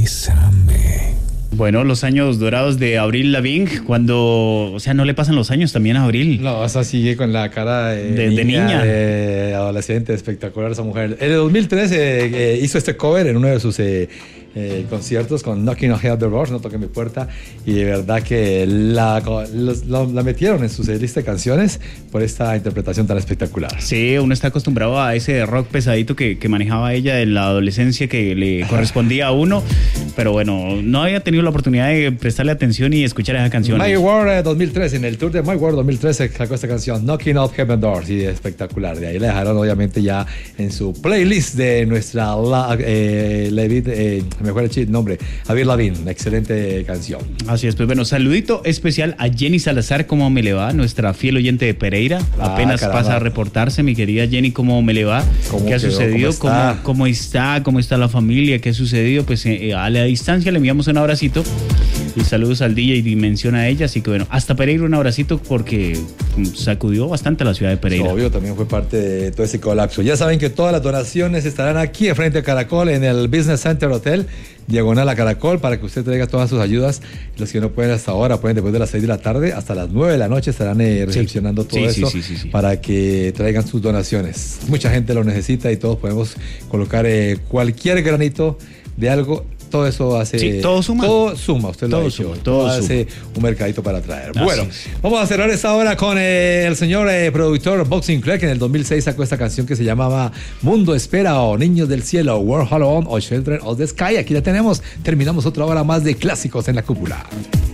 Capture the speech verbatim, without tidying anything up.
Bésame. Bueno, los años dorados de Avril Lavigne, cuando, o sea, no le pasan los años también a Avril. No, esa sigue con la cara de, de, niña, de niña. De adolescente, espectacular esa mujer. En el dos mil trece eh, hizo este cover en uno de sus eh, eh, conciertos con Knocking on Heaven's Door, No Toque Mi Puerta, y de verdad que la, la, la metieron en su lista de canciones por esta interpretación tan espectacular. Sí, uno está acostumbrado a ese rock pesadito que, que manejaba ella en la adolescencia que le correspondía a uno, pero bueno, no había tenido la oportunidad de prestarle atención y escuchar esa canción. My World eh, dos mil trece, en el tour de My World dos mil trece sacó esta canción, Knocking on Heaven's Door, sí, espectacular. De ahí la dejaron obviamente ya en su playlist de nuestra la, eh, Levitt, eh, mejor el nombre, Avril Lavigne, excelente canción. Así es, pues bueno, saludito especial a Jenny Salazar, ¿cómo me le va? Nuestra fiel oyente de Pereira, ah, apenas caramba. Pasa a reportarse, mi querida Jenny, ¿cómo me le va? ¿Qué ha quedó? Sucedido? ¿Cómo está? ¿Cómo, ¿Cómo está? ¿Cómo está la familia? ¿Qué ha sucedido? Pues eh, a la distancia le enviamos un abracito y saludos al D J y dimensión a ella, así que bueno, hasta Pereira un abracito porque sacudió bastante a la ciudad de Pereira. Sí, obvio, también fue parte de todo ese colapso. Ya saben que todas las donaciones estarán aquí frente a Caracol en el Business Center Hotel, diagonal a Caracol, para que usted traiga todas sus ayudas. Los que no pueden hasta ahora, pueden después de las seis de la tarde, hasta las nueve de la noche estarán eh, recepcionando sí. todo sí, eso sí, sí, sí, sí. para que traigan sus donaciones. Mucha gente lo necesita y todos podemos colocar eh, cualquier granito de algo. Todo eso hace... Sí, todo suma. Todo suma, usted lo todo ha dicho. Suma, todo todo hace suma. un mercadito para traer. Así bueno, es. Vamos a cerrar esta hora con eh, el señor eh, productor Bob Sinclair, que en el dos mil seis sacó esta canción que se llamaba Mundo Espera o Niños del Cielo, World Hold On o Children of the Sky. Aquí la tenemos. Terminamos otra hora más de clásicos en la cúpula.